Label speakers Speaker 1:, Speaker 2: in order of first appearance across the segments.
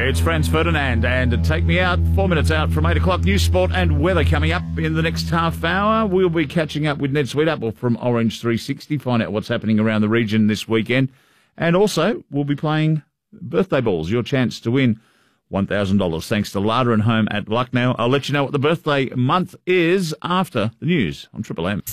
Speaker 1: It's Franz Ferdinand and Take Me Out, 4 minutes out from 8 o'clock. News, sport and weather coming up in the next half hour. We'll be catching up with Ned Sweetapple from Orange 360, find out what's happening around the region this weekend. And also, we'll be playing Birthday Balls, your chance to win $1,000 thanks to Larder and Home at Lucknow. I'll let you know what the birthday month is after the news on Triple M.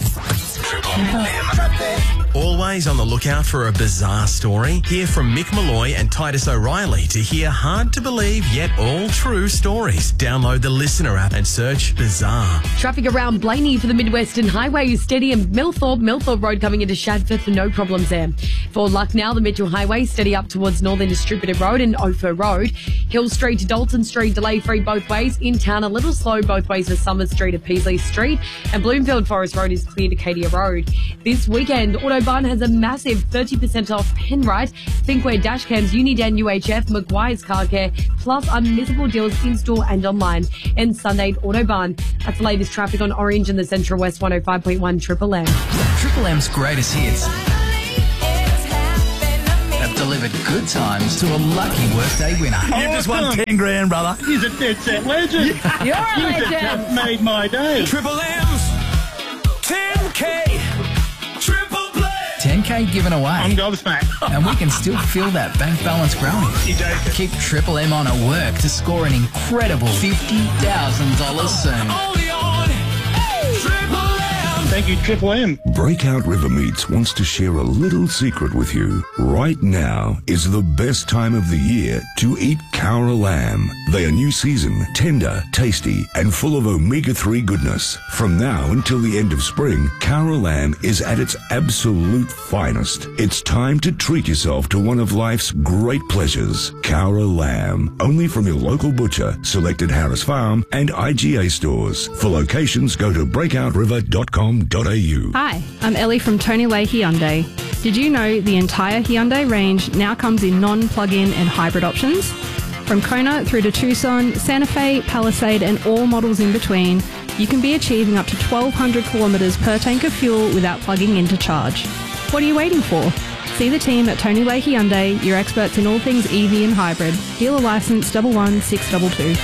Speaker 2: Always on the lookout for a bizarre story? Hear from Mick Malloy and Titus O'Reilly to hear hard-to-believe yet all-true stories. Download the Listener app and search Bizarre.
Speaker 3: Traffic around Blaney for the Midwestern Highway is steady, and Millthorpe Road coming into Shadforth, no problems there. For Lucknow, the Mitchell Highway steady up towards Northern Distributor Road and Ophir Road. Hill Street to Dalton Street delay-free both ways. In town, a little slow both ways for Summers Street to Peasley Street, and Bloomfield Forest Road is clear to Cadia Road. This weekend, Autobahn has a massive 30% off Penrite, Thinkware Dashcams, Unidan UHF, Maguire's Car Care, plus unmissable deals in-store and online. And Sunday at Autobahn. That's the latest traffic on Orange and the Central West 105.1 Triple M.
Speaker 4: Triple M's greatest hits have delivered good times to a lucky workday winner.
Speaker 5: You just won 10 grand, brother.
Speaker 6: He's a dead set legend.
Speaker 3: You're a legend.
Speaker 6: Just made my day.
Speaker 2: Triple M's 10K Triple Play.
Speaker 4: 10K given away.
Speaker 6: I'm gobsmacked.
Speaker 4: And we can still feel that bank balance growing.
Speaker 6: You joking?
Speaker 4: Keep Triple M on at work to score an incredible $50,000 soon.
Speaker 2: Only on Triple M.
Speaker 6: Thank you, Triple M.
Speaker 7: Breakout River Meats wants to share a little secret with you. Right now is the best time of the year to eat Cowra lamb. They are new season, tender, tasty, and full of omega-3 goodness. From now until the end of spring, Cowra lamb is at its absolute finest. It's time to treat yourself to one of life's great pleasures. Cowra lamb, only from your local butcher, selected Harris Farm and IGA stores. For locations, go to breakoutriver.com.au.
Speaker 8: Hi, I'm Ellie from Tony Leahy Hyundai. Did you know the entire Hyundai range now comes in non-plug-in and hybrid options? From Kona through to Tucson, Santa Fe, Palisade and all models in between, you can be achieving up to 1,200 kilometres per tank of fuel without plugging in to charge. What are you waiting for? See the team at Tony Leahy Hyundai, your experts in all things EV and hybrid. Dealer licence 11622.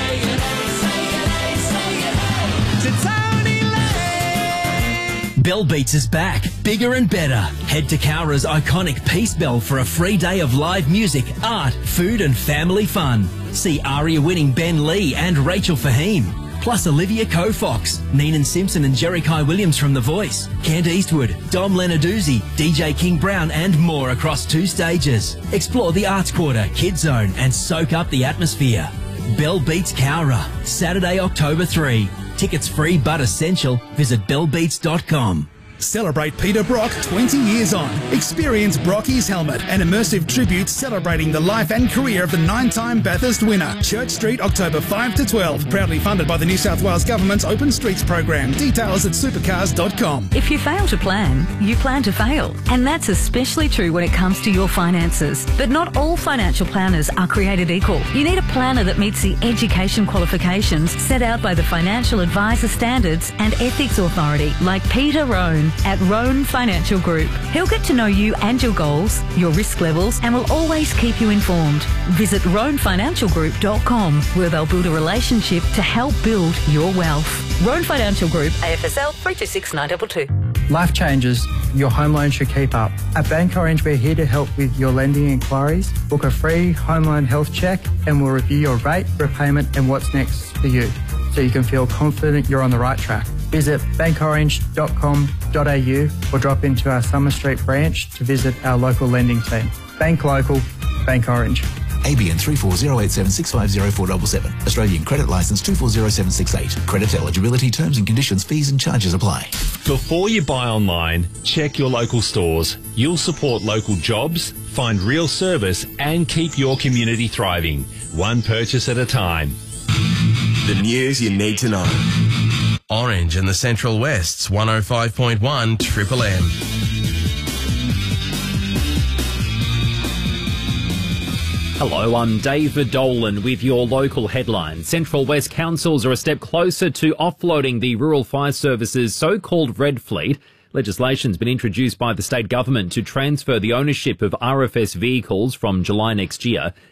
Speaker 9: Bell Beats is back, bigger and better. Head to Cowra's iconic Peace Bell for a free day of live music, art, food and family fun. See ARIA-winning Ben Lee and Rachel Fahim. Plus Olivia Cofox, Neenan Simpson and Jerry Kai Williams from The Voice, Kent Eastwood, Dom Lenarduzzi, DJ King Brown and more across 2 stages. Explore the Arts Quarter, Kids Zone and soak up the atmosphere. Bell Beats Cowra, Saturday, October 3. Tickets free but essential. Visit bellbeats.com.
Speaker 5: Celebrate Peter Brock 20 years on. Experience Brocky's Helmet, an immersive tribute celebrating the life and career of the 9-time Bathurst winner. Church Street, October 5 to 12. Proudly funded by the New South Wales Government's Open Streets program. Details at supercars.com.
Speaker 10: If you fail to plan, you plan to fail. And that's especially true when it comes to your finances. But not all financial planners are created equal. You need a planner that meets the education qualifications set out by the Financial Advisor Standards and Ethics Authority, like Peter Rohn at Rohn Financial Group. He'll get to know you and your goals, your risk levels, and will always keep you informed. Visit rohnfinancialgroup.com, where they'll build a relationship to help build your wealth. Rohn Financial Group, AFSL 326922.
Speaker 11: Life changes. Your home loan should keep up. At Bank Orange, we're here to help with your lending inquiries. Book a free home loan health check and we'll review your rate, repayment and what's next for you, so you can feel confident you're on the right track. Visit bankorange.com.au or drop into our Summer Street branch to visit our local lending team. Bank local, Bank Orange.
Speaker 12: ABN 340876504777. Australian Credit Licence 240768. Credit eligibility, terms and conditions, fees and charges apply.
Speaker 13: Before you buy online, check your local stores. You'll support local jobs, find real service and keep your community thriving. One purchase at a time.
Speaker 2: The news you need to know. Orange and the Central West's 105.1 Triple M.
Speaker 14: Hello, I'm David Dolan with your local headlines. Central West councils are a step closer to offloading the Rural Fire Service's so-called Red Fleet. Legislation's been introduced by the state government to transfer the ownership of RFS vehicles from July next year.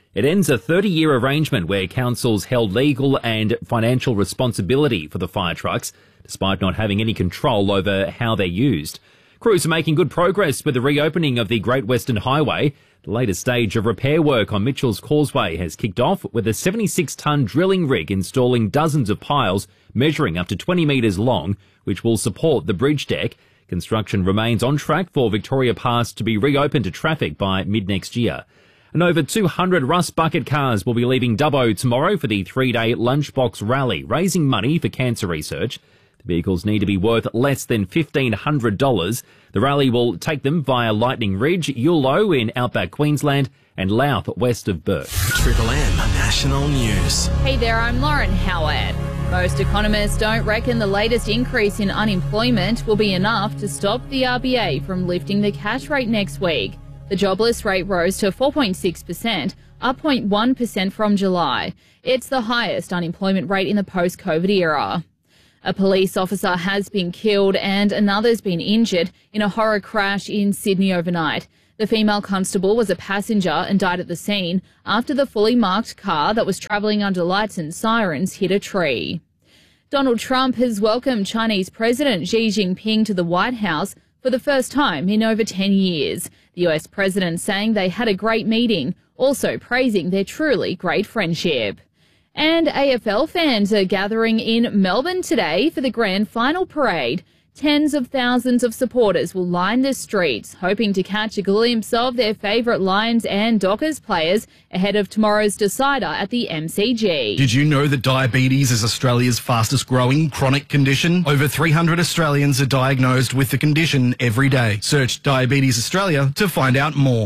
Speaker 14: It ends a 30-year arrangement where councils held legal and financial responsibility for the fire trucks, despite not having any control over how they're used. Crews are making good progress with the reopening of the Great Western Highway. The latest stage of repair work on Mitchell's Causeway has kicked off with a 76-tonne drilling rig installing dozens of piles measuring up to 20 metres long, which will support the bridge deck. Construction remains on track for Victoria Pass to be reopened to traffic by mid-next year. And over 200 Rust Bucket cars will be leaving Dubbo tomorrow for the 3-day Lunchbox Rally, raising money for cancer research. The vehicles need to be worth less than $1,500. The rally will take them via Lightning Ridge, Yulo in outback Queensland, and Louth west of Bourke.
Speaker 2: Triple M National News.
Speaker 15: Hey there, I'm Lauren Howard. Most economists don't reckon the latest increase in unemployment will be enough to stop the RBA from lifting the cash rate next week. The jobless rate rose to 4.6%, up 0.1% from July. It's the highest unemployment rate in the post-COVID era. A police officer has been killed and another's been injured in a horror crash in Sydney overnight. The female constable was a passenger and died at the scene after the fully marked car that was travelling under lights and sirens hit a tree. Donald Trump has welcomed Chinese President Xi Jinping to the White House for the first time in over 10 years. The US president saying they had a great meeting, also praising their truly great friendship. And AFL fans are gathering in Melbourne today for the grand final parade. Tens of thousands of supporters will line the streets, hoping to catch a glimpse of their favourite Lions and Dockers players ahead of tomorrow's decider at the MCG.
Speaker 16: Did you know that diabetes is Australia's fastest growing chronic condition? Over 300 Australians are diagnosed with the condition every day. Search Diabetes Australia to find out more.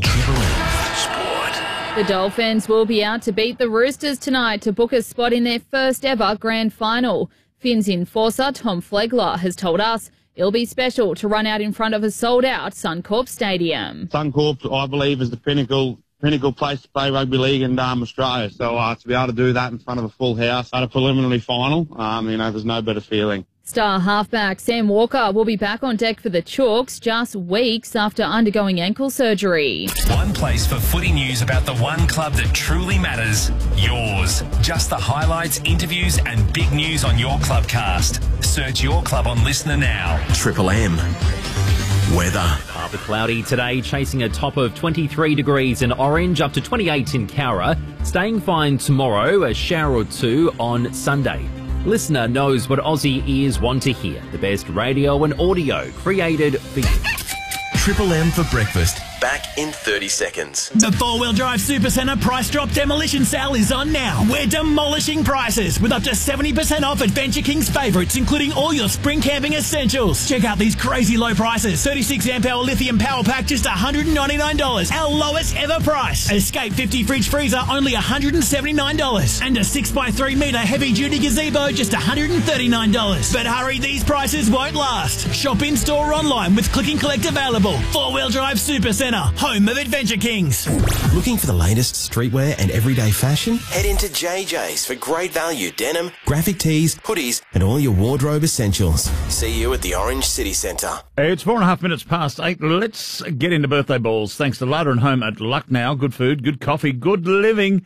Speaker 15: The Dolphins will be out to beat the Roosters tonight to book a spot in their first ever grand final. Finns enforcer Tom Flegler has told us it'll be special to run out in front of a sold-out Suncorp Stadium.
Speaker 17: Suncorp, I believe, is the pinnacle place to play rugby league in Australia. So to be able to do that in front of a full house at a preliminary final, there's no better feeling.
Speaker 15: Star halfback Sam Walker will be back on deck for the Chooks just weeks after undergoing ankle surgery.
Speaker 2: One place for footy news about the one club that truly matters, yours. Just the highlights, interviews and big news on your clubcast. Search your club on Listener now. Triple M. Weather.
Speaker 14: Partly cloudy today, chasing a top of 23 degrees in Orange, up to 28 in Cowra. Staying fine tomorrow, a shower or two on Sunday. Listener knows what Aussie ears want to hear. The best radio and audio created for you.
Speaker 2: Triple M for breakfast. Back in 30 seconds.
Speaker 18: The 4-wheel drive Supercentre price drop demolition sale is on now. We're demolishing prices with up to 70% off Adventure King's favourites, including all your spring camping essentials. Check out these crazy low prices. 36 amp hour lithium power pack, just $199. Our lowest ever price. Escape 50 fridge freezer, only $179. And a 6x3 metre heavy duty gazebo, just $139. But hurry, these prices won't last. Shop in store or online with click and collect available. 4-wheel drive Supercentre, home of Adventure Kings.
Speaker 2: Looking for the latest streetwear and everyday fashion? Head into JJ's for great value denim, graphic tees, hoodies, and all your wardrobe essentials. See you at the Orange City Centre.
Speaker 1: It's 4.5 minutes past 8. Let's get into birthday balls. Thanks to Larder and Home at Lucknow. Good food, good coffee, good living.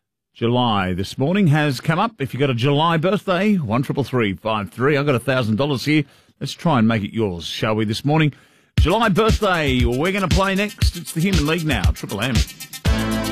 Speaker 1: July this morning has come up. If you got a July birthday, 133353. I've got $1,000 here. Let's try and make it yours, shall we, this morning? July birthday, we're going to play next. It's the Human League now, Triple M.